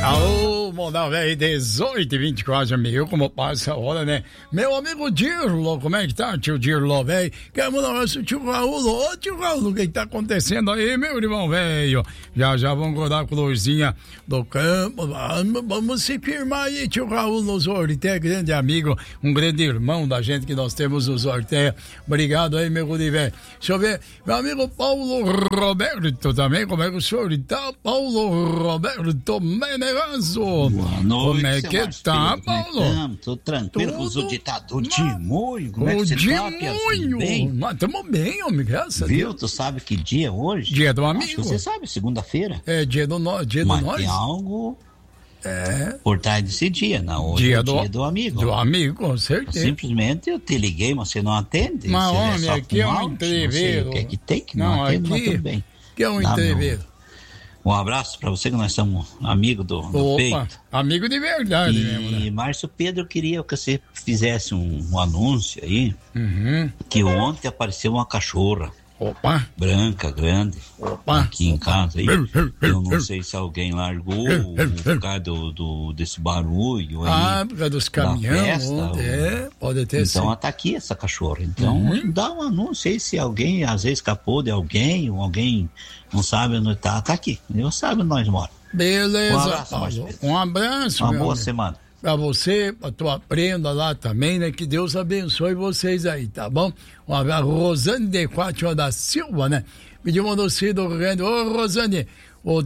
Alô, Modal Velho, 18h24, amigo, como passa a hora, né? Meu amigo Dirlo, como é que tá, tio Dirlo, velho? Quer mandar um abraço, tio Raul? Ô, tio Raul, o que tá acontecendo aí, meu irmão, velho? Já vamos acordar com luzinha do campo, vamos se firmar aí, tio Raul, no sorteio, grande amigo, um grande irmão da gente que nós temos no sorteio. Obrigado aí, meu guri, velho. Deixa eu ver, meu amigo Paulo Roberto também, como é que o senhor tá? Paulo Roberto Menegaso. Boa noite, como é que tá, Paulo? Tô tranquilo com o ditador Dimonho. Como é que você tá, Piazinho? Bem? Mas tamo bem, homem, graças a Deus. Viu? Tu sabe que dia é hoje? Dia do amigo. Acho que você sabe, segunda-feira. É, dia do nós. Mas tem algo por trás desse dia, não? Hoje Dia é o dia do amigo. Do amigo, com certeza. Simplesmente eu te liguei, mas você não atende. Mas, você homem, aqui é um entreveiro. O que é que tem que não atende, mas tudo bem. Aqui é um entreveiro. Um abraço pra você, que nós somos amigos do peito. Amigo de verdade mesmo, né? E Márcio Pedro, eu queria que você fizesse um anúncio aí, que ontem apareceu uma cachorra. Opa! Branca, grande. Opa! Aqui em casa aí. Eu não sei se alguém largou por causa desse barulho aí. Por causa dos caminhões. Pode ter então ela tá aqui, essa cachorra. Então dá um anúncio aí, se alguém às vezes escapou de alguém, ou alguém não sabe onde tá aqui. Eu sabe onde nós moramos. Beleza, um abraço, Márcio Pedro. Um abraço, uma boa semana. Pra você, pra tua prenda lá também, né? Que Deus abençoe vocês aí, tá bom? Um abraço, Rosane de Quatro da Silva, né? Pediu uma doce do Rio Grande. Ô, Rosane, o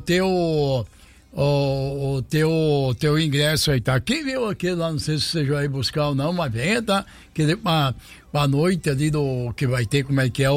teu ingresso aí tá aqui, viu? Aqui lá, não sei se você já vai buscar ou não, mas vem, tá? Que pra noite ali que vai ter, como é que é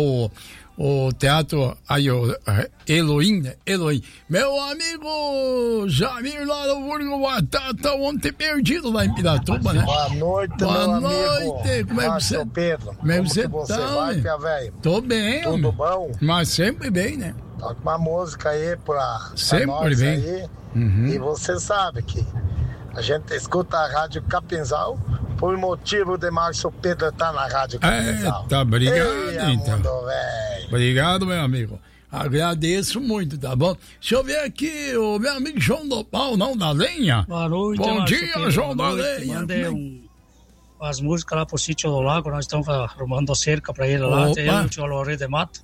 o teatro aí, o Elohim, né? Elohim. Meu amigo Jamir lá do Burgo Batata, ontem perdido lá em Piratuba, né? Boa noite, boa meu noite. amigo. Como é que você... Pedro. Como é que você vai, Pia Velho? Tô bem, tudo homem. bom? Mas sempre bem, né? Toca uma música aí pra nós bem. Aí. E você sabe que a gente escuta a Rádio Capinzal por motivo de Márcio Pedro estar na Rádio Capinzal. Tá, obrigado, Ei, então. Véio. Obrigado, meu amigo. Agradeço muito, tá bom? Deixa eu ver aqui o meu amigo João do Pau, não da Lenha. Boa noite, bom dia, Pedro. João Boa da noite. Lenha. Mandei as músicas lá pro Sítio do Lago, nós estamos arrumando cerca pra ele lá. Tem o tio Lorê de Mato.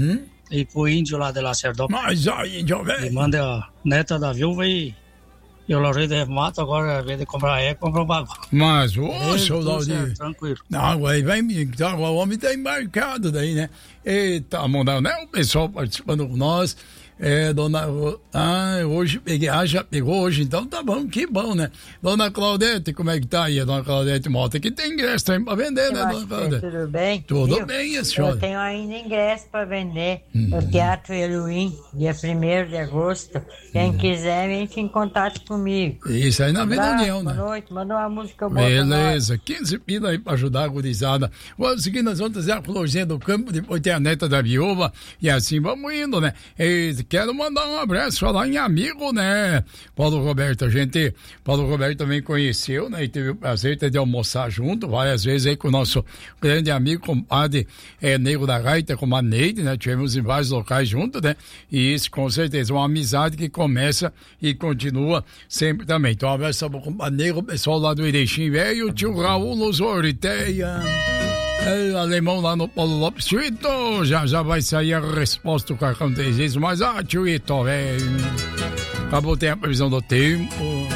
E pro índio lá de Lacerdópolis. Mas aí, índio, velho. E manda a neta da viúva e o Lorê de Mato agora, ao invés de comprar compra um bagulho. Mas, ô, seu Laudir. Tranquilo. Não, aí vai me. O homem tá embarcado daí, né? Eita, mandar, né? O pessoal participando com nós. Dona. Hoje peguei. Já pegou hoje, então tá bom, que bom, né? Dona Claudete, como é que tá aí? A Dona Claudete Mota, que tem ingresso também pra vender, né, Dona Claudete? Tudo bem? Tudo bem, a senhora. Eu tenho ainda ingresso pra vender no Teatro Elohim, dia 1º de agosto. Quem quiser, entre em contato comigo. Isso aí na Vida União, né? Boa noite, manda uma música boa. Beleza, 15 pila aí pra ajudar a gurizada. Vamos seguir, nós vamos trazer a florzinha do campo, depois tem a neta da viúva, e assim vamos indo, né? Quero mandar um abraço, falar em amigo, né? Paulo Roberto, Paulo Roberto também conheceu, né? E teve o prazer de almoçar junto várias vezes aí com o nosso grande amigo, compadre Nego da Gaita, com a Neide, né? Tivemos em vários locais juntos, né? E isso, com certeza, uma amizade que começa e continua sempre também. Então, um abraço pro compadre Nego, o pessoal lá do Erechim Velho, o tio Raul nos Orteia. Alemão lá no Paulo Lopes. Tio, já vai sair a resposta do cartão 3 vezes, mas tio Ito, velho. Acabou, tem a previsão do tempo.